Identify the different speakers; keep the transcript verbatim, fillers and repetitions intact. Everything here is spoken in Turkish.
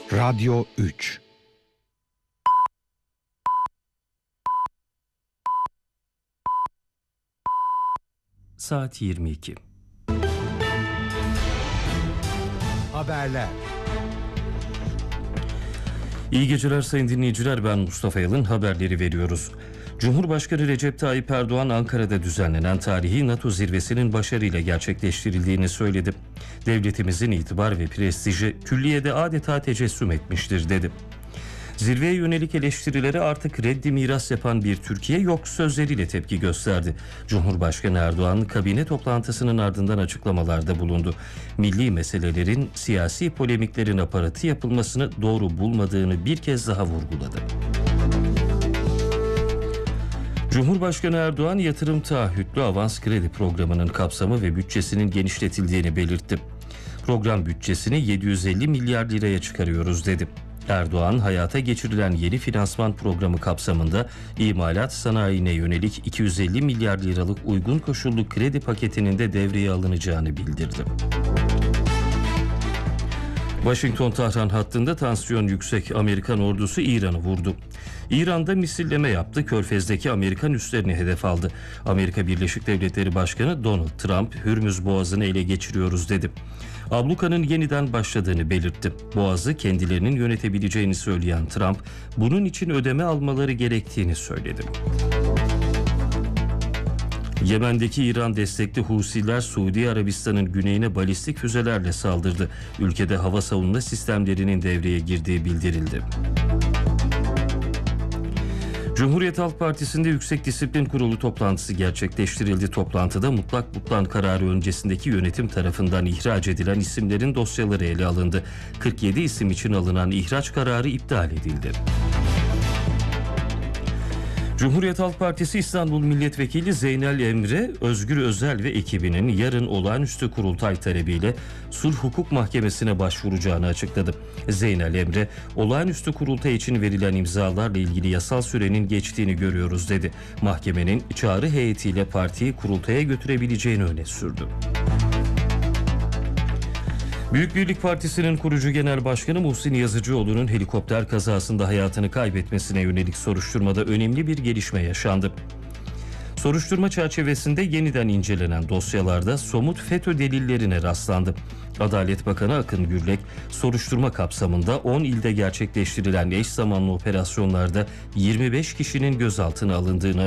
Speaker 1: Radyo üç.
Speaker 2: Saat yirmi iki.
Speaker 1: Haberler.
Speaker 2: İyi geceler sayın dinleyiciler, ben Mustafa Yalın, haberleri veriyoruz. Cumhurbaşkanı Recep Tayyip Erdoğan Ankara'da düzenlenen tarihi NATO zirvesinin başarıyla gerçekleştirildiğini söyledi. Devletimizin itibar ve prestiji külliyede adeta tecessüm etmiştir dedi. Zirveye yönelik eleştirilere artık reddi miras yapan bir Türkiye yok sözleriyle tepki gösterdi. Cumhurbaşkanı Erdoğan kabine toplantısının ardından açıklamalarda bulundu. Milli meselelerin siyasi polemiklerin aparatı yapılmasını doğru bulmadığını bir kez daha vurguladı. Cumhurbaşkanı Erdoğan yatırım taahhütlü avans kredi programının kapsamı ve bütçesinin genişletildiğini belirtti. Program bütçesini yedi yüz elli milyar liraya çıkarıyoruz dedi. Erdoğan, hayata geçirilen yeni finansman programı kapsamında imalat sanayine yönelik iki yüz elli milyar liralık uygun koşullu kredi paketinin de devreye alınacağını bildirdi. Washington-Tahran hattında tansiyon yüksek. Amerikan ordusu İran'ı vurdu. İran'da misilleme yaptı. Körfez'deki Amerikan üslerini hedef aldı. Amerika Birleşik Devletleri Başkanı Donald Trump, Hürmüz Boğazı'nı ele geçiriyoruz dedi. Ablukanın yeniden başladığını belirtti. Boğazı kendilerinin yönetebileceğini söyleyen Trump, bunun için ödeme almaları gerektiğini söyledi. Yemen'deki İran destekli Husiler Suudi Arabistan'ın güneyine balistik füzelerle saldırdı. Ülkede hava savunma sistemlerinin devreye girdiği bildirildi. Cumhuriyet Halk Partisi'nde Yüksek Disiplin Kurulu toplantısı gerçekleştirildi. Toplantıda mutlak butlan kararı öncesindeki yönetim tarafından ihraç edilen isimlerin dosyaları ele alındı. kırk yedi isim için alınan ihraç kararı iptal edildi. Cumhuriyet Halk Partisi İstanbul Milletvekili Zeynel Emre, Özgür Özel ve ekibinin yarın olağanüstü kurultay talebiyle Sulh Hukuk Mahkemesi'ne başvuracağını açıkladı. Zeynel Emre, olağanüstü kurultay için verilen imzalarla ilgili yasal sürenin geçtiğini görüyoruz dedi. Mahkemenin çağrı heyetiyle partiyi kurultaya götürebileceğini öne sürdü. Büyük Birlik Partisi'nin kurucu genel başkanı Muhsin Yazıcıoğlu'nun helikopter kazasında hayatını kaybetmesine yönelik soruşturmada önemli bir gelişme yaşandı. Soruşturma çerçevesinde yeniden incelenen dosyalarda somut FETÖ delillerine rastlandı. Adalet Bakanı Akın Gürlek, soruşturma kapsamında on ilde gerçekleştirilen eş zamanlı operasyonlarda yirmi beş kişinin gözaltına alındığını